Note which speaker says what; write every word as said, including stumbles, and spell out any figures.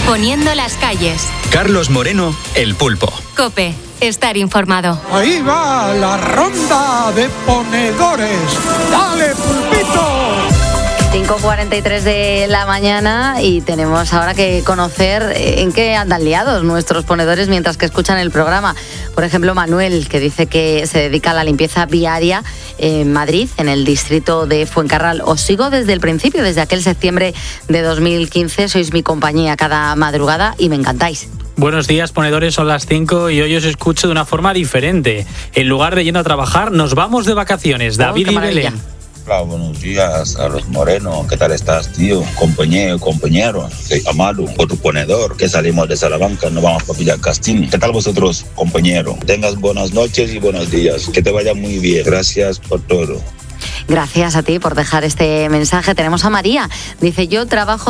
Speaker 1: poniendo las calles.
Speaker 2: Carlos Moreno, El Pulpo.
Speaker 1: COPE, estar informado.
Speaker 3: Ahí va la ronda de ponedores. ¡Dale, Pulpito!
Speaker 4: cinco cuarenta y tres de la mañana y tenemos ahora que conocer en qué andan liados nuestros ponedores mientras que escuchan el programa. Por ejemplo, Manuel, que dice que se dedica a la limpieza viaria en Madrid, en el distrito de Fuencarral. Os sigo desde el principio, desde aquel septiembre de dos mil quince. Sois mi compañía cada madrugada y me encantáis.
Speaker 5: Buenos días, ponedores, son las cinco y hoy os escucho de una forma diferente. En lugar de yendo a trabajar, nos vamos de vacaciones. David
Speaker 4: Oh,
Speaker 5: y Belén.
Speaker 6: Hola, buenos días, Carlos Moreno. ¿Qué tal estás, tío? Compañero, compañero. Soy Amado, otro ponedor, que salimos de Salamanca, nos vamos para Villacastín. ¿Qué tal vosotros, compañero? Tengas buenas noches y buenos días. Que te vaya muy bien. Gracias por todo.
Speaker 4: Gracias a ti por dejar este mensaje. Tenemos a María. Dice, yo trabajo